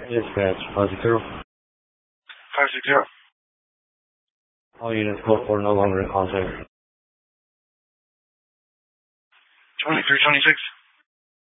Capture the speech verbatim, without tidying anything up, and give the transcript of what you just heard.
Dispatch, five six zero. five six zero. All units, code four no longer in contact. twenty-three twenty-six.